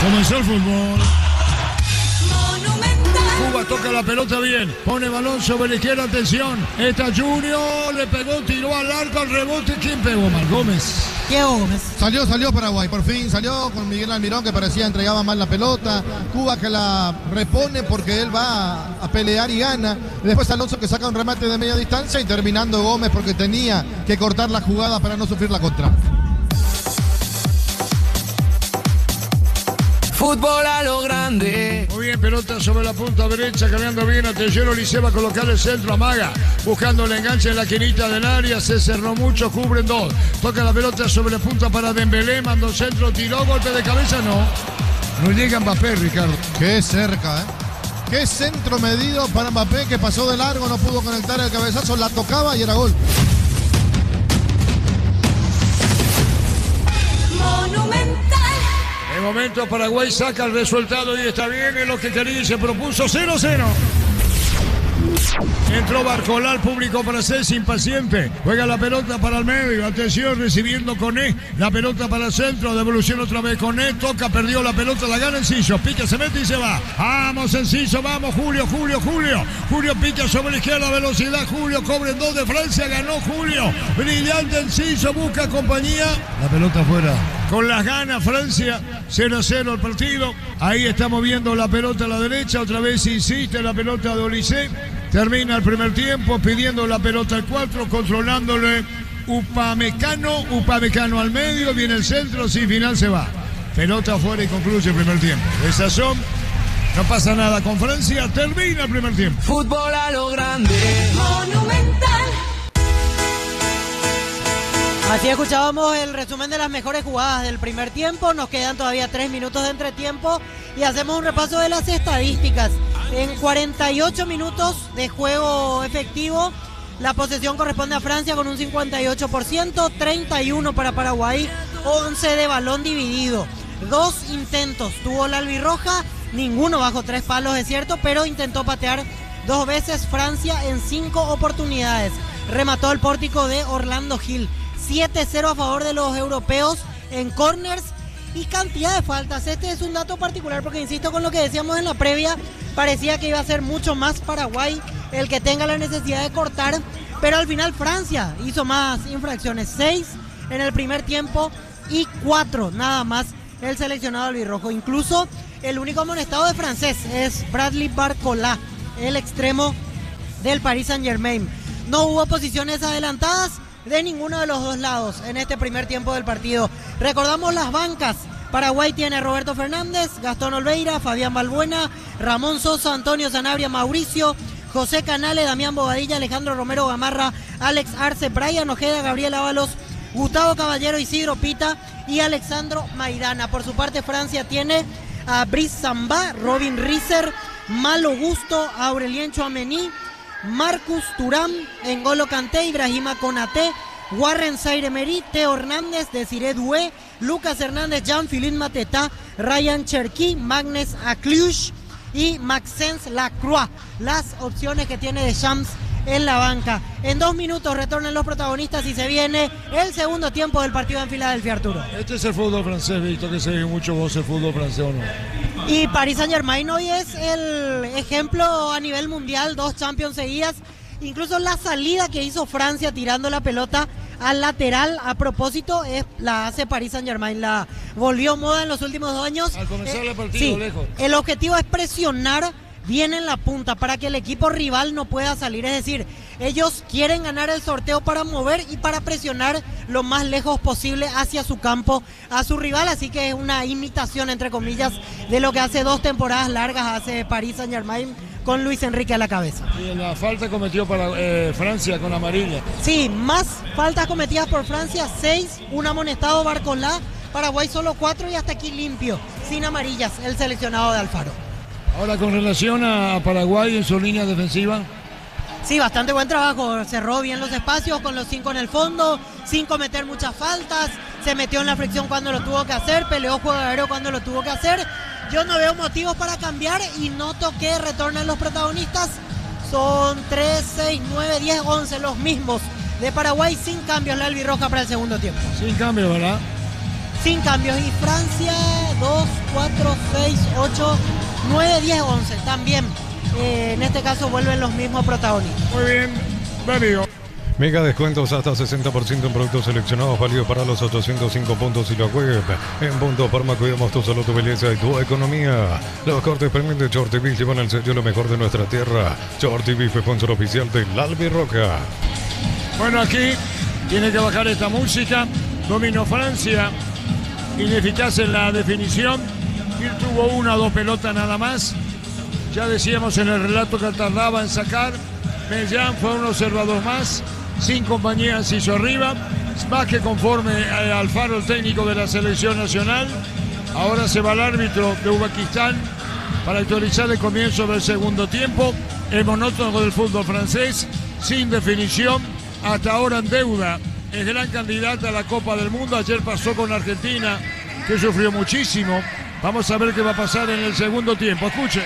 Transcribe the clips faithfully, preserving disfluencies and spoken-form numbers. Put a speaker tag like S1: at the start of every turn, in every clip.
S1: Comenzó el fútbol. Cuba toca la pelota bien, pone balón sobre la izquierda, atención, está Junior, le pegó, tiró al arco, al rebote, ¿quién pegó? Mal Gómez.
S2: Diego Gómez.
S3: Salió, salió Paraguay, por fin salió con Miguel Almirón, que parecía entregaba mal la pelota. Cuba que la repone porque él va a, a pelear y gana. Después Alonso que saca un remate de media distancia y terminando Gómez porque tenía que cortar la jugada para no sufrir la contra.
S4: Fútbol a lo grande.
S1: Muy bien, pelota sobre la punta derecha, cambiando bien. Atención, Olise va a colocar el centro, amaga, buscando el enganche en la quinita del área. Se cerró mucho, cubren dos. Toca la pelota sobre la punta para Dembélé, mandó centro, tiró, golpe de cabeza, no. No llega Mbappé, Ricardo.
S3: Qué cerca, ¿eh? Qué centro medido para Mbappé, que pasó de largo, no pudo conectar el cabezazo, la tocaba y era gol.
S1: De momento Paraguay saca el resultado y está bien, es lo que quería y se propuso. Cero cero. Entró Barcolá, el público francés impaciente. Juega la pelota para el medio. Atención, recibiendo Koné. La pelota para el centro. Devolución otra vez Koné. Toca, perdió la pelota, la gana Enciso. Pica, se mete y se va. Vamos, Enciso, vamos, Julio, Julio, Julio. Julio pica sobre la izquierda, velocidad. Julio cobre dos de Francia, ganó Julio. Brillante Enciso, busca compañía. La pelota afuera. Con las ganas Francia, cero a cero el partido. Ahí estamos viendo la pelota a la derecha. Otra vez insiste la pelota de Olise. Termina el primer tiempo pidiendo la pelota al cuatro, controlándole Upamecano, Upamecano al medio, viene el centro, sin final se va. Pelota afuera y concluye el primer tiempo. De sazón, no pasa nada con Francia, termina el primer tiempo.
S4: Fútbol a lo grande.
S2: Monumental. Así escuchábamos el resumen de las mejores jugadas del primer tiempo. Nos quedan todavía tres minutos de entretiempo y hacemos un repaso de las estadísticas. En cuarenta y ocho minutos de juego efectivo, la posesión corresponde a Francia con un cincuenta y ocho por ciento, treinta y uno para Paraguay, once de balón dividido. Dos intentos tuvo la albirroja, ninguno bajo tres palos, es cierto, pero intentó patear dos veces Francia en cinco oportunidades. Remató el pórtico de Orlando Gil. siete cero a favor de los europeos en corners y cantidad de faltas. Este es un dato particular porque, insisto con lo que decíamos en la previa, parecía que iba a ser mucho más Paraguay el que tenga la necesidad de cortar, pero al final Francia hizo más infracciones, seis en el primer tiempo y cuatro nada más el seleccionado albirrojo. Incluso el único amonestado de francés es Bradley Barcolá, el extremo del Paris Saint-Germain. No hubo posiciones adelantadas de ninguno de los dos lados en este primer tiempo del partido. Recordamos las bancas. Paraguay tiene a Roberto Fernández, Gastón Olveira, Fabián Balbuena, Ramón Sosa, Antonio Sanabria, Mauricio, José Canale, Damián Bobadilla, Alejandro Romero Gamarra, Alex Arce, Brian Ojeda, Gabriel Ábalos, Gustavo Caballero, Isidro Pita y Alexandro Maidana. Por su parte, Francia tiene a Brice Samba, Robin Risser, Malo Gusto, Aurelien Tchouaméni, Marcus Thuram, N'Golo Kanté, Ibrahima Konaté, Warren Zaïre-Emery, Teo Hernández, Desiré Doué, Lucas Hernández, Jean-Philippe Mateta, Ryan Cherki, Magnus Akliush y Maxence Lacroix. Las opciones que tiene Deschamps en la banca. En dos minutos retornan los protagonistas y se viene el segundo tiempo del partido en Filadelfia, Arturo.
S1: Este es el fútbol francés, Víctor, que se ve mucho vos el fútbol francés, ¿o no?
S2: Y Paris Saint-Germain hoy es el ejemplo a nivel mundial, dos Champions seguidas. Incluso la salida que hizo Francia tirando la pelota al lateral a propósito es, la hace Paris Saint-Germain. La volvió moda en los últimos dos años.
S1: Al comenzar
S2: eh,
S1: el partido,
S2: sí,
S1: lejos.
S2: El objetivo es presionar bien en la punta para que el equipo rival no pueda salir. Es decir, ellos quieren ganar el sorteo para mover y para presionar lo más lejos posible hacia su campo a su rival. Así que es una imitación, entre comillas, de lo que hace dos temporadas largas hace Paris Saint-Germain con Luis Enrique a la cabeza.
S1: Y la falta cometió para eh, Francia con amarilla.
S2: Sí, más faltas cometidas por Francia, seis, un amonestado Barcolá, Paraguay solo cuatro y hasta aquí limpio, sin amarillas, el seleccionado de Alfaro.
S1: Ahora, con relación a Paraguay en su línea defensiva.
S2: Sí, bastante buen trabajo, cerró bien los espacios con los cinco en el fondo, sin cometer muchas faltas, se metió en la fricción cuando lo tuvo que hacer, peleó juego aéreo cuando lo tuvo que hacer. Yo no veo motivos para cambiar y noto que retornan los protagonistas. Son tres, seis, nueve, diez, once los mismos de Paraguay, sin cambios la albirroja para el segundo tiempo.
S1: Sin cambio, ¿verdad?
S2: sin cambios. Y Francia, dos, cuatro, seis, ocho, nueve, diez, once. También, eh, en este caso, vuelven los mismos protagonistas.
S1: Muy bien, Darío.
S5: Mega descuentos hasta sesenta por ciento en productos seleccionados, válido para los ochocientos cinco puntos y la web. En Punto Parma cuidamos tu salud, tu belleza y tu economía. Los cortes premium de Short T V llevan el sello lo mejor de nuestra tierra. Short T V fue sponsor oficial de Albirroca.
S1: Bueno, aquí tiene que bajar esta música. Dominó Francia. Ineficaz en la definición. Gil tuvo una o dos pelotas nada más. Ya decíamos en el relato que tardaba en sacar. Mellán fue un observador más. Sin compañía se hizo arriba. Más que conforme eh, Alfaro, el técnico de la selección nacional. Ahora se va el árbitro de Uzbekistán para actualizar el comienzo del segundo tiempo. El monótono del fútbol francés, sin definición, hasta ahora en deuda. Es gran candidata a la Copa del Mundo. Ayer pasó con Argentina, que sufrió muchísimo. Vamos a ver qué va a pasar en el segundo tiempo. Escuche.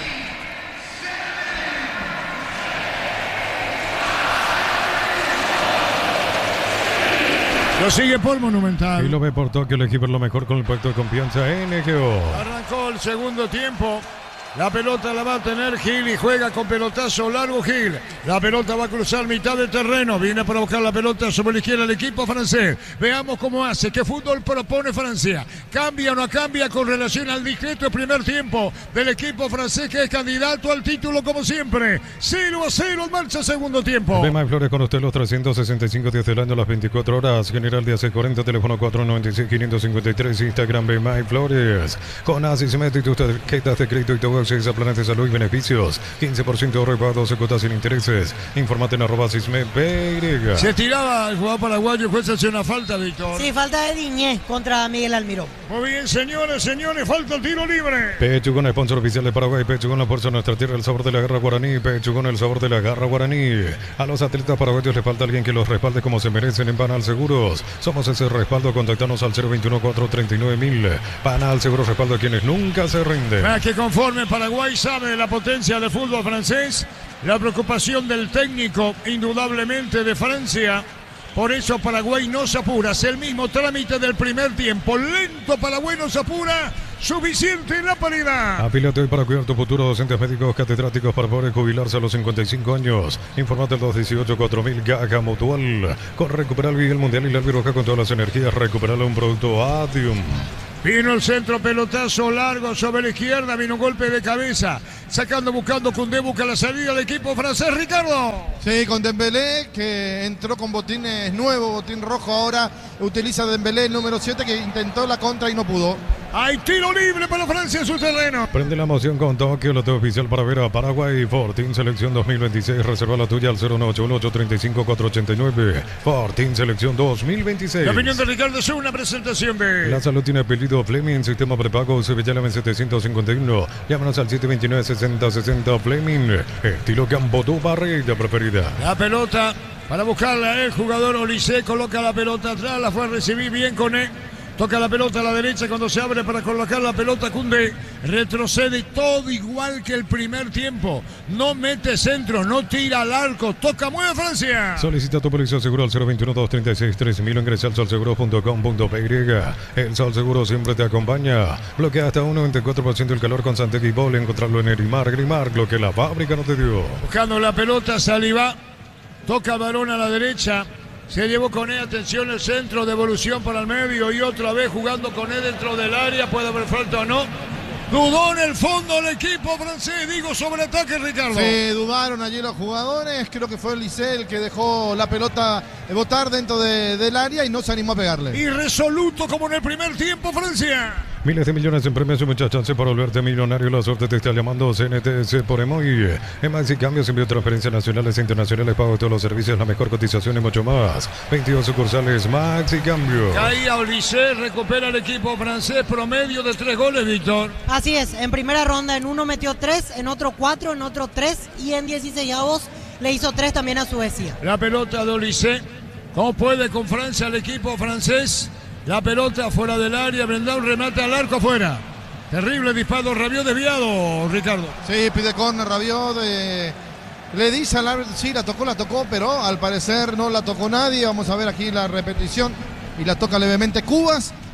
S1: Lo sigue por Monumental.
S5: Y lo ve por Tokio, el equipo es lo mejor con el pacto de confianza N G O.
S1: Arrancó el segundo tiempo. La pelota la va a tener Gil y juega con pelotazo largo Gil. La pelota va a cruzar mitad del terreno. Viene para buscar la pelota sobre la izquierda el equipo francés. Veamos cómo hace. ¿Qué fútbol propone Francia? ¿Cambia o no cambia con relación al discreto primer tiempo del equipo francés, que es candidato al título como siempre? cero a cero en marcha segundo tiempo.
S5: Ve May Flores con usted los trescientos sesenta y cinco días del año, las veinticuatro horas. General de hace cuarenta, teléfono cuatro nueve seis, cinco cinco tres. Instagram Ve May Flores. Con Asismet y tus tarjetas de crédito y todo a planes de salud y beneficios. quince por ciento de repago, doce cuotas sin intereses. Informate en arroba Sismet P Y.
S1: Se tiraba el jugador paraguayo. Juez hace una falta, Víctor.
S2: Sí, falta de Diñé contra Miguel Almirón.
S1: Muy bien, señores, señores. Falta el tiro libre.
S5: Pechugón, sponsor oficial de Paraguay. Pechugón, la fuerza de nuestra tierra, el sabor de la garra guaraní. Pechugón, el sabor de la garra guaraní. A los atletas paraguayos les falta alguien que los respalde como se merecen en Panal Seguros. Somos ese respaldo. Contactanos al cero veintiuno, cuatro treinta y nueve mil. Panal Seguros, respaldo a quienes nunca se rinden.
S1: Para que conforme Paraguay sabe la potencia del fútbol francés, la preocupación del técnico, indudablemente, de Francia. Por eso Paraguay no se apura. Es el mismo trámite del primer tiempo. Lento Paraguay no se apura. Suficiente en la paridad.
S5: Afíliate hoy para cuidar tu futuro. Docentes médicos catedráticos para poder jubilarse a los cincuenta y cinco años. Informate al dos dieciocho, cuatro mil. Gaga Mutual. Con Recuperar el Mundial y la Albirroca con todas las energías. Recuperar un producto Adium.
S1: Vino el centro, pelotazo largo sobre la izquierda, vino un golpe de cabeza, sacando, buscando Koundé, busca la salida del equipo francés, Ricardo.
S3: Sí, con Dembélé, que entró con botines nuevos, botín rojo ahora, utiliza Dembélé el número siete, que intentó la contra y no pudo.
S1: Hay tiro libre para Francia en su terreno.
S5: Prende la emoción con Tokio, la T oficial para ver a Paraguay. Fortín Selección dos mil veintiséis, reserva la tuya al cero nueve ocho uno, ocho tres cinco, cuatro ocho nueve. Fortín Selección dos mil veintiséis.
S1: La opinión de Ricardo es una presentación de...
S5: La salud tiene apellido Fleming, sistema prepago Sevillana setecientos cincuenta y uno. Llámanos al siete veintinueve, sesenta sesenta Fleming. Estilo Campo, tu barrida preferida.
S1: La pelota para buscarla, el jugador Olise coloca la pelota atrás, la fue a recibir bien con él. Toca la pelota a la derecha cuando se abre para colocar la pelota. Koundé retrocede todo igual que el primer tiempo. No mete centro, no tira al arco. Toca, mueve Francia.
S5: Solicita tu póliza seguro al cero veintiuno, dos treinta y seis, tres mil o ingresa al sol seguro punto com punto p y. El Sol Seguro siempre te acompaña. Bloquea hasta un noventa y cuatro por ciento el calor con Santec y Bol. Encontrarlo en Erimar, Grimar, lo que la fábrica no te dio.
S1: Buscando la pelota, Saliba. Toca balón a la derecha. Se llevó con él, atención, el centro, devolución para el medio y otra vez jugando con él dentro del área. Puede haber falta o no. Dudó en el fondo el equipo francés, digo, sobre ataque, Ricardo.
S3: Sí, dudaron allí los jugadores. Creo que fue el Licey el que dejó la pelota botar dentro de, del área y no se animó a pegarle.
S1: Irresoluto como en el primer tiempo, Francia.
S5: Miles de millones en premios y muchas chances para volverte millonario. La suerte te está llamando. C N T S por Emoy. En Maxi Cambios, envío transferencias nacionales e internacionales, pago de todos los servicios, la mejor cotización y mucho más. veintidós sucursales Maxi Cambio.
S1: Caía Olise, recupera el equipo francés, promedio de tres goles, Víctor.
S2: Así es, en primera ronda en uno metió tres, en otro cuatro, en otro tres y en dieciseisavos le hizo tres también a Suecia.
S1: La pelota de Olise. ¿Cómo puede con Francia el equipo francés? La pelota fuera del área, Brendao remate al arco afuera. Terrible disparo, Rabiot desviado, Ricardo.
S3: Sí, pide córner Rabiot. De... Le dice al árbitro, sí, la tocó, la tocó, pero al parecer no la tocó nadie. Vamos a ver aquí la repetición. Y la toca levemente Cubas.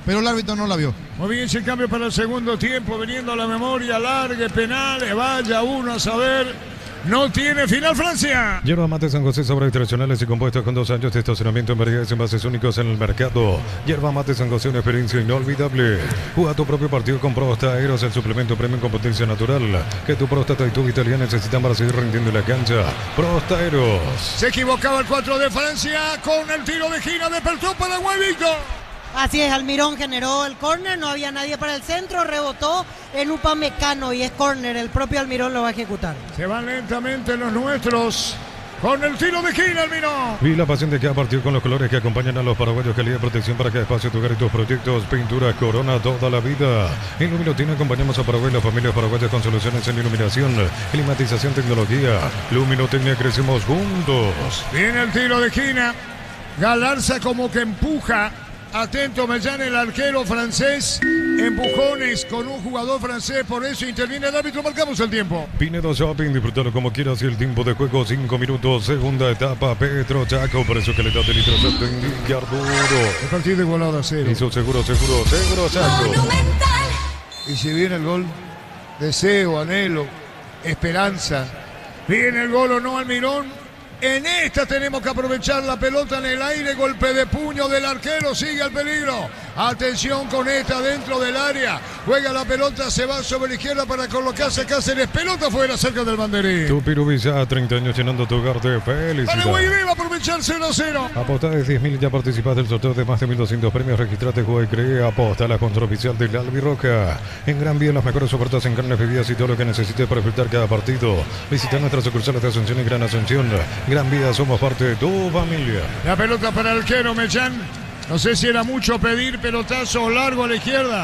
S3: pero el árbitro no la vio.
S1: Muy bien, ese cambio para el segundo tiempo, viniendo a la memoria, largue, penales, vaya uno a saber. No tiene final Francia.
S5: Yerba mate San José, sabores tradicionales y compuestos con dos años de estacionamiento en variedades y envases únicos en el mercado. Yerba mate San José, una experiencia inolvidable. Juega tu propio partido con Prostaeros, el suplemento premium con potencia natural que tu próstata y tu vitalidad necesitan para seguir rindiendo en la cancha. Prostaeros.
S1: Se equivocaba el cuatro de Francia con el tiro de esquina, despertó Paraguay, Víctor.
S2: Así es, Almirón generó el córner, no había nadie para el centro, rebotó en Upamecano y es córner, el propio Almirón lo va a ejecutar.
S1: Se van lentamente los nuestros con el tiro de esquina, Almirón.
S5: Y la pasión de cada partido con los colores que acompañan a los paraguayos, calidad de protección para cada espacio, tu hogar y tus proyectos, pintura Corona toda la vida. En Luminotina acompañamos a Paraguay, las familias paraguayas con soluciones en iluminación, climatización, tecnología. Luminotecnia, crecemos juntos.
S1: Viene el tiro de esquina, Galarza como que empuja. Atento Mellán, el arquero francés, empujones con un jugador francés, por eso interviene el árbitro, marcamos el tiempo.
S5: Pinedo Shopping, disfrútalo como quieras y el tiempo de juego, cinco minutos, segunda etapa, Petro Chaco, por eso que le da de litro te indica Arturo.
S1: El partido igualado a cero.
S5: Hizo seguro, seguro, seguro Chaco.
S6: Monumental.
S1: Y si viene el gol, deseo, anhelo, esperanza. Viene el gol o no, Almirón. En esta tenemos que aprovechar la pelota en el aire, golpe de puño del arquero, sigue el peligro. Atención con esta dentro del área. Juega la pelota, se va sobre la izquierda para colocarse Cáceres. Pelota fuera cerca del banderín.
S5: Tu Pirubilla, treinta años llenando tu hogar de felicidad.
S1: Paraguay debe aprovechar cero a cero.
S5: Aposta de diez mil, ya participás del sorteo de más de mil doscientos premios. Registrate, juega y cree. Aposta, la contra oficial del Albirroja. En Gran Vía, las mejores ofertas en carnes, bebidas y todo lo que necesites para disfrutar cada partido. Visita nuestras sucursales de Asunción y Gran Asunción. Gran Vía, somos parte de tu familia.
S1: La pelota para el arquero Mellán. No sé si era mucho pedir, pelotazo largo a la izquierda.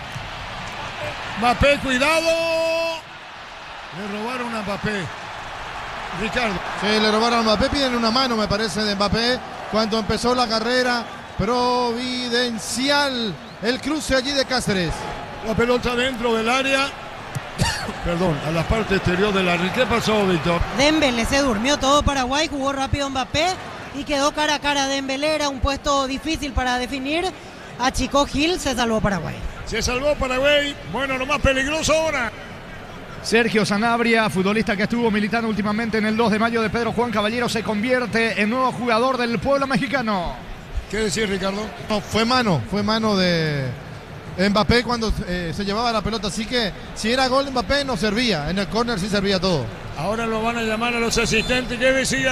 S1: Mbappé, cuidado. Le robaron a Mbappé. Ricardo.
S3: Sí, le robaron a Mbappé, piden una mano, me parece, de Mbappé. Cuando empezó la carrera, providencial. El cruce allí de Cáceres.
S1: La pelota dentro del área. Perdón, a la parte exterior del área. ¿Qué pasó, Víctor?
S2: Dembélé se durmió todo Paraguay, jugó rápido Mbappé y quedó cara a cara. Dembélé, era un puesto difícil para definir. Achicó Gil, se salvó Paraguay.
S1: Se salvó Paraguay. Bueno, lo más peligroso ahora.
S7: Sergio Sanabria, futbolista que estuvo militando últimamente en el dos de mayo de Pedro Juan Caballero, se convierte en nuevo jugador del pueblo mexicano.
S1: ¿Qué decir, Ricardo?
S3: No, fue mano, fue mano de Mbappé cuando eh, se llevaba la pelota. Así que si era gol de Mbappé no servía. En el córner sí servía todo.
S1: Ahora lo van a llamar a los asistentes. ¿Qué decía?